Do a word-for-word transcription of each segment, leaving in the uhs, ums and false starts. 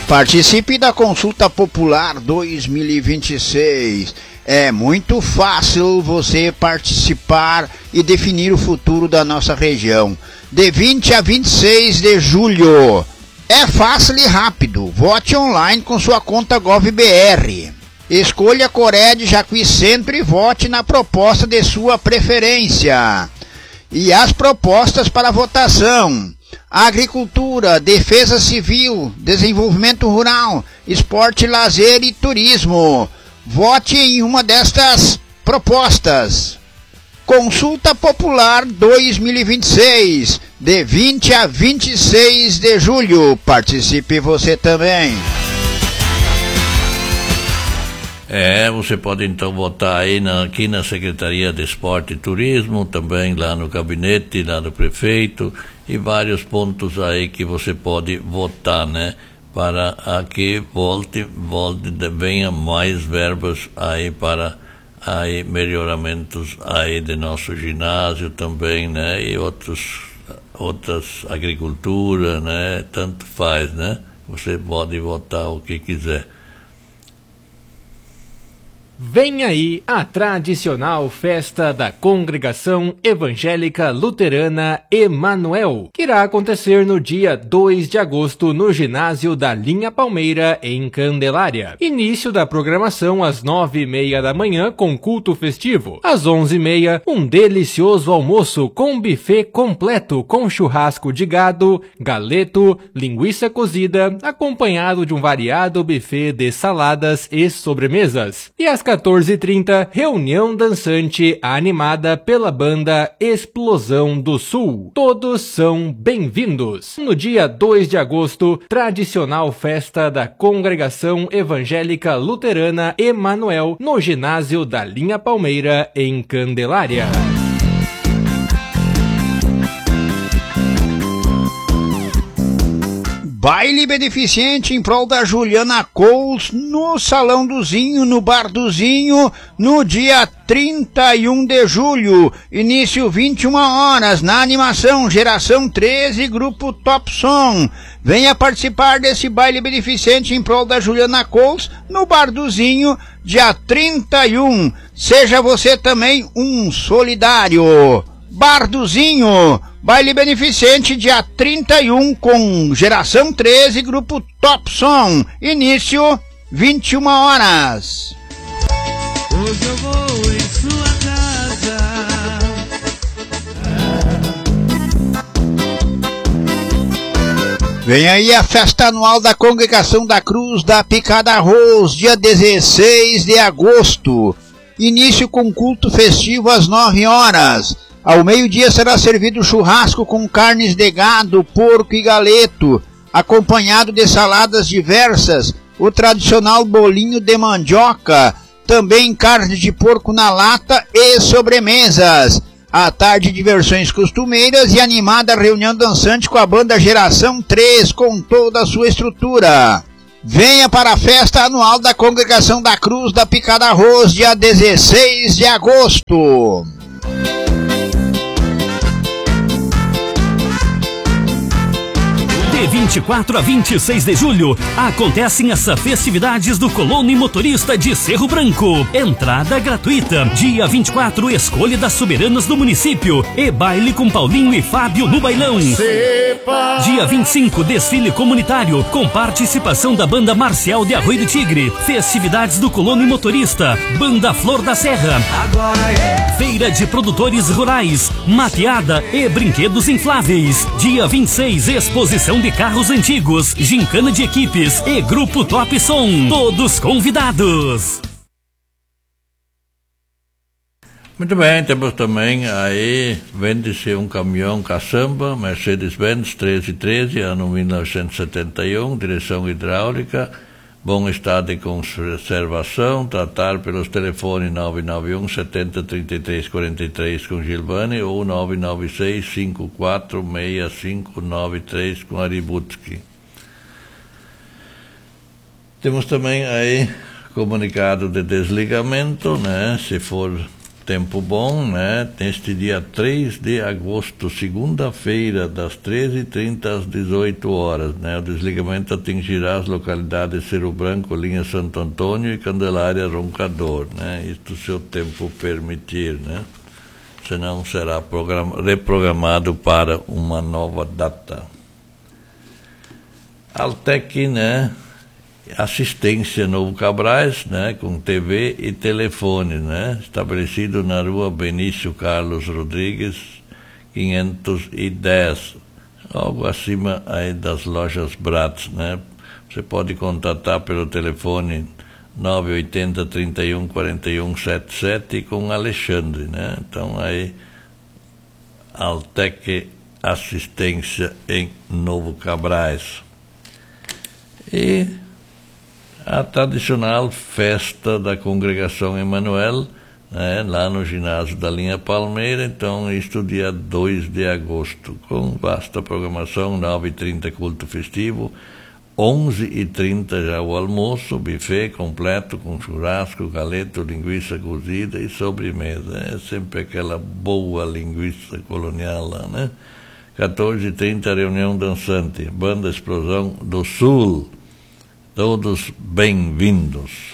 Participe da Consulta Popular dois mil e vinte e seis. É muito fácil você participar e definir o futuro da nossa região. De vinte a vinte e seis de julho. É fácil e rápido. Vote online com sua conta GovBR. Escolha a Coreia de Jacuí Centro e vote na proposta de sua preferência. E as propostas para votação: agricultura, defesa civil, desenvolvimento rural, esporte, lazer e turismo. Vote em uma destas propostas. Consulta Popular dois mil e vinte e seis, de vinte a vinte e seis de julho. Participe você também. É, você pode então votar aí na, aqui na Secretaria de Esporte e Turismo, também lá no gabinete, lá do prefeito, e vários pontos aí que você pode votar, né? Para que volte, volte, venha mais verbas aí para aí melhoramentos aí de nosso ginásio também, né? E outros, outras agricultura, né? Tanto faz, né? Você pode votar o que quiser. Vem aí a tradicional festa da Congregação Evangélica Luterana Emanuel, que irá acontecer no dia dois de agosto no ginásio da Linha Palmeira, em Candelária. Início da programação às nove e meia da manhã com culto festivo. Às onze e meia, um delicioso almoço com buffet completo com churrasco de gado, galeto, linguiça cozida, acompanhado de um variado buffet de saladas e sobremesas. E às quatorze e trinta, reunião dançante animada pela banda Explosão do Sul. Todos são bem-vindos. No dia dois de agosto, tradicional festa da Congregação Evangélica Luterana Emanuel, no ginásio da Linha Palmeira, em Candelária. Baile beneficente em prol da Juliana Coles no Salão do Zinho, no Bar do Zinho, no dia trinta e um de julho, início vinte e uma horas, na animação Geração treze, Grupo Top Som. Venha participar desse baile beneficente em prol da Juliana Coles no Bar do Zinho, dia trinta e um. Seja você também um solidário. Bar do Zinho, baile beneficente dia trinta e um com Geração treze, Grupo Top Som, início vinte e uma horas. Hoje eu vou em sua casa. Vem aí a festa anual da Congregação da Cruz da Picada Arroz, dia dezesseis de agosto, início com culto festivo às nove horas. Ao meio-dia será servido churrasco com carnes de gado, porco e galeto, acompanhado de saladas diversas, o tradicional bolinho de mandioca, também carne de porco na lata e sobremesas. À tarde, diversões costumeiras e animada reunião dançante com a banda Geração três, com toda a sua estrutura. Venha para a festa anual da Congregação da Cruz da Picada Arroz, dia dezesseis de agosto. De vinte e quatro a vinte e seis de julho, acontecem as festividades do Colono e Motorista de Cerro Branco. Entrada gratuita. Dia vinte e quatro, escolha das soberanas do município e baile com Paulinho e Fábio no bailão. Sepa. Dia vinte e cinco, desfile comunitário com participação da banda Marcial de Arroio do Tigre. Festividades do Colono e Motorista, banda Flor da Serra. Agora é. Feira de produtores rurais, mateada e brinquedos infláveis. Dia vinte e seis, exposição de carros antigos, gincana de equipes e Grupo Top Som. Todos convidados. Muito bem, temos também aí, vende-se um caminhão caçamba, Mercedes-Benz treze treze, ano mil novecentos e setenta e um, direção hidráulica, bom estado de conservação, tratar pelos telefones nove nove um, setenta, trinta e três, quarenta e três com Gilvani ou nove nove seis, cinco quatro, seis cinco nove três com Aributsky. Temos também aí comunicado de desligamento, né? Se for tempo bom, né? Neste dia três de agosto, segunda-feira, das treze e trinta às dezoito horas, né? O desligamento atingirá as localidades Cerro Branco, Linha Santo Antônio e Candelária Roncador, né? Isto se o tempo permitir, né? Senão será reprogramado para uma nova data. Altec, né? Assistência Novo Cabrais, né, com T V e telefone, né, estabelecido na rua Benício Carlos Rodrigues, quinhentos e dez, algo acima aí das lojas Bratz, né. Você pode contatar pelo telefone nove oito zero, trinta e um, quarenta e um, setenta e sete com Alexandre, né. Então aí Altec Assistência em Novo Cabrais. E a tradicional festa da Congregação Emanuel, né, lá no ginásio da Linha Palmeira, então isto dia dois de agosto, com vasta programação, nove e trinta culto festivo, onze e trinta já o almoço, buffet completo com churrasco, galeto, linguiça cozida e sobremesa, é sempre aquela boa linguiça colonial lá, né? quatorze e trinta reunião dançante, Banda Explosão do Sul. Todos bem-vindos.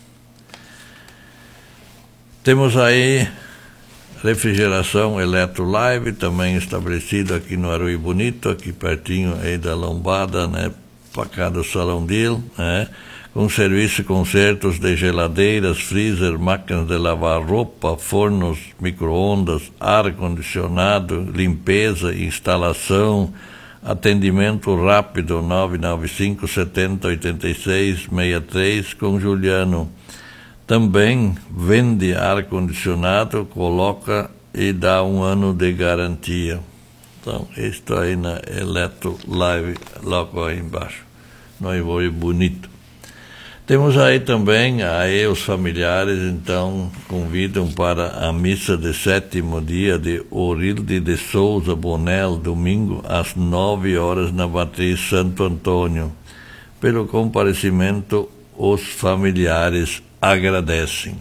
Temos aí refrigeração Eletrolive, também estabelecido aqui no Arui Bonito, aqui pertinho aí da Lombada, né, para cá do Salão-Dil, né, com serviço e consertos de geladeiras, freezer, máquinas de lavar roupa, fornos, micro-ondas, ar-condicionado, limpeza, instalação, atendimento rápido, nove nove cinco, setenta, oitenta e seis, sessenta e três, com Juliano. Também vende ar-condicionado, coloca e dá um ano de garantia. Então, isto aí na Eletro Live, logo aí embaixo, no Arui Bonito. Temos aí também, aí os familiares, então, convidam para a missa de sétimo dia de Orilde de Souza Bonel, domingo, às nove horas, na Matriz Santo Antônio. Pelo comparecimento, os familiares agradecem.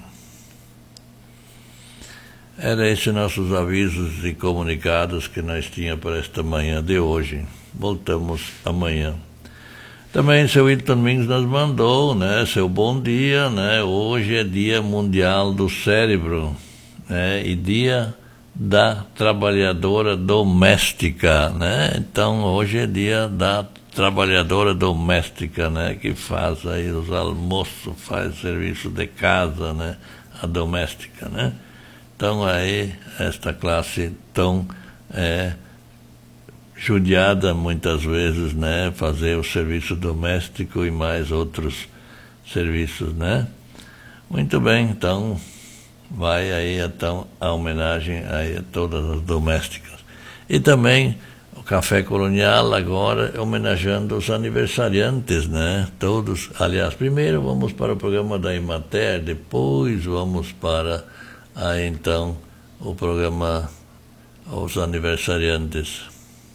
Era esses nossos avisos e comunicados que nós tínhamos para esta manhã de hoje. Voltamos amanhã. Também seu Hilton Mings nos mandou, né, seu bom dia, né, hoje é dia mundial do cérebro, né, e dia da trabalhadora doméstica, né, então hoje é dia da trabalhadora doméstica, né, que faz aí os almoços, faz serviço de casa, né, a doméstica, né, então aí esta classe tão, é, judiada muitas vezes, né, fazer o serviço doméstico e mais outros serviços, né? Muito bem, então vai aí então a homenagem aí a todas as domésticas. E também o Café Colonial agora homenageando os aniversariantes, né? Todos, aliás, primeiro vamos para o programa da Emater, depois vamos para aí então o programa Os Aniversariantes.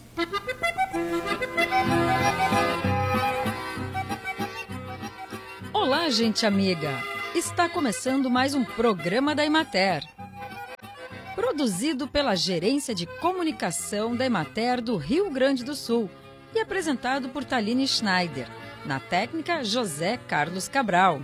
Olá, gente amiga! Está começando mais um programa da Emater. Produzido pela Gerência de Comunicação da Emater do Rio Grande do Sul e apresentado por Taline Schneider. Na técnica, José Carlos Cabral.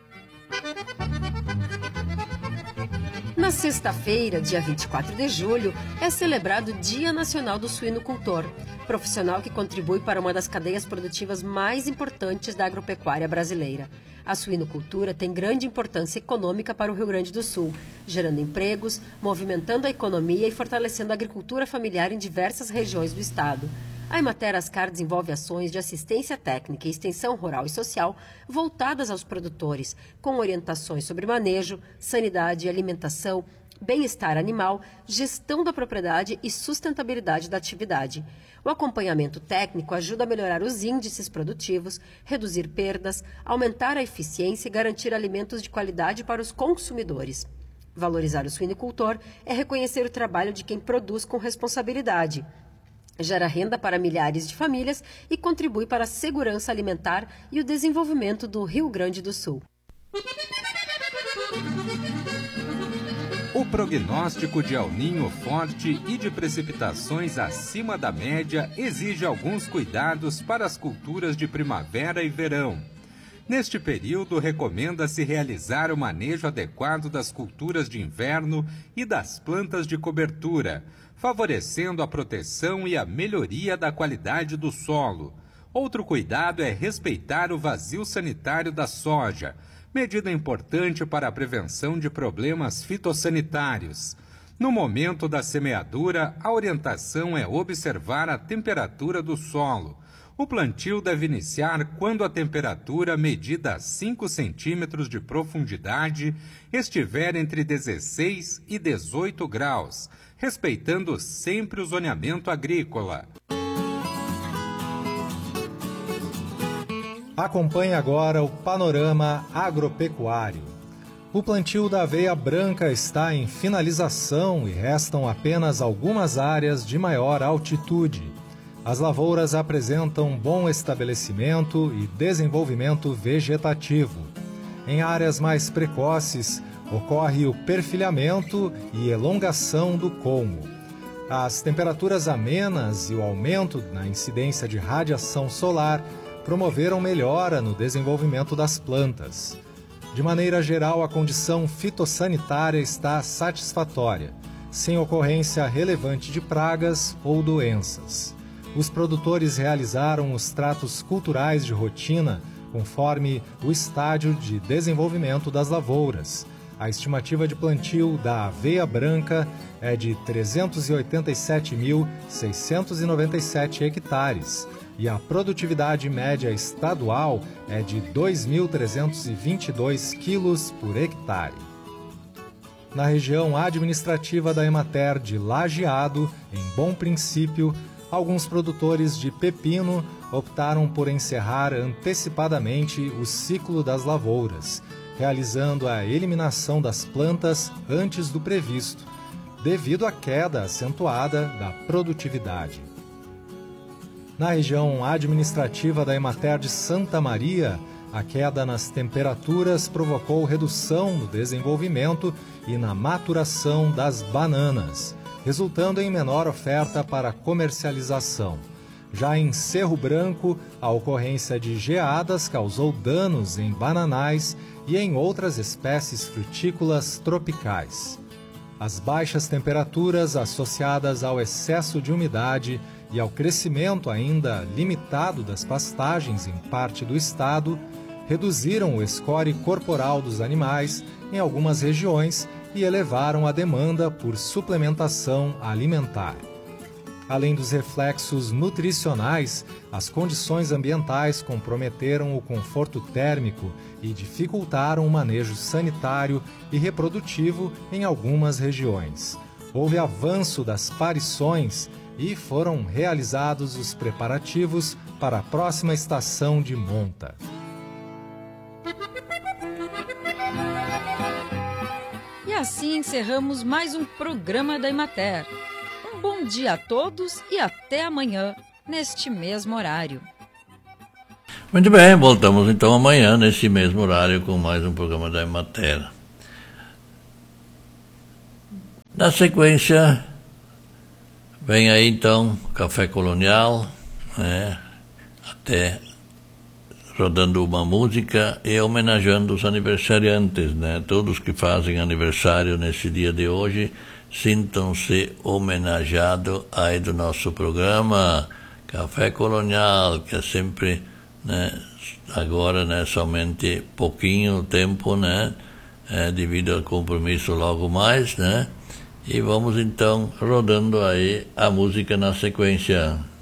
Na sexta-feira, dia vinte e quatro de julho, é celebrado o Dia Nacional do Suinocultor, profissional que contribui para uma das cadeias produtivas mais importantes da agropecuária brasileira. A suinocultura tem grande importância econômica para o Rio Grande do Sul, gerando empregos, movimentando a economia e fortalecendo a agricultura familiar em diversas regiões do estado. A Emater Ascar desenvolve ações de assistência técnica e extensão rural e social voltadas aos produtores, com orientações sobre manejo, sanidade e alimentação, bem-estar animal, gestão da propriedade e sustentabilidade da atividade. O acompanhamento técnico ajuda a melhorar os índices produtivos, reduzir perdas, aumentar a eficiência e garantir alimentos de qualidade para os consumidores. Valorizar o suinocultor é reconhecer o trabalho de quem produz com responsabilidade, gera renda para milhares de famílias e contribui para a segurança alimentar e o desenvolvimento do Rio Grande do Sul. O prognóstico de El Niño forte e de precipitações acima da média exige alguns cuidados para as culturas de primavera e verão. Neste período, recomenda-se realizar o manejo adequado das culturas de inverno e das plantas de cobertura, favorecendo a proteção e a melhoria da qualidade do solo. Outro cuidado é respeitar o vazio sanitário da soja, medida importante para a prevenção de problemas fitossanitários. No momento da semeadura, a orientação é observar a temperatura do solo. O plantio deve iniciar quando a temperatura, medida a cinco centímetros de profundidade, estiver entre dezesseis e dezoito graus, respeitando sempre o zoneamento agrícola. Acompanhe agora o panorama agropecuário. O plantio da aveia branca está em finalização e restam apenas algumas áreas de maior altitude. As lavouras apresentam bom estabelecimento e desenvolvimento vegetativo. Em áreas mais precoces, ocorre o perfilhamento e elongação do colmo. As temperaturas amenas e o aumento na incidência de radiação solar promoveram melhora no desenvolvimento das plantas. De maneira geral, a condição fitossanitária está satisfatória, sem ocorrência relevante de pragas ou doenças. Os produtores realizaram os tratos culturais de rotina conforme o estágio de desenvolvimento das lavouras. A estimativa de plantio da aveia branca é de trezentos e oitenta e sete mil, seiscentos e noventa e sete hectares e a produtividade média estadual é de dois mil trezentos e vinte e dois quilos por hectare. Na região administrativa da Emater de Lajeado, em Bom Princípio, alguns produtores de pepino optaram por encerrar antecipadamente o ciclo das lavouras, realizando a eliminação das plantas antes do previsto, devido à queda acentuada da produtividade. Na região administrativa da Emater de Santa Maria, a queda nas temperaturas provocou redução no desenvolvimento e na maturação das bananas, resultando em menor oferta para comercialização. Já em Cerro Branco, a ocorrência de geadas causou danos em bananais e em outras espécies frutícolas tropicais. As baixas temperaturas associadas ao excesso de umidade e ao crescimento ainda limitado das pastagens em parte do estado, reduziram o score corporal dos animais em algumas regiões e elevaram a demanda por suplementação alimentar. Além dos reflexos nutricionais, as condições ambientais comprometeram o conforto térmico e dificultaram o manejo sanitário e reprodutivo em algumas regiões. Houve avanço das parições e foram realizados os preparativos para a próxima estação de monta. E assim encerramos mais um programa da Emater. Um bom dia a todos e até amanhã, neste mesmo horário. Muito bem, voltamos então amanhã, nesse mesmo horário, com mais um programa da Emater. Na sequência, vem aí então Café Colonial, né, até rodando uma música e homenageando os aniversariantes, né? Todos que fazem aniversário nesse dia de hoje, sintam-se homenageados aí do nosso programa Café Colonial, que é sempre, né, agora, né, somente pouquinho tempo, né, é, devido ao compromisso logo mais, né? E vamos então rodando aí a música na sequência.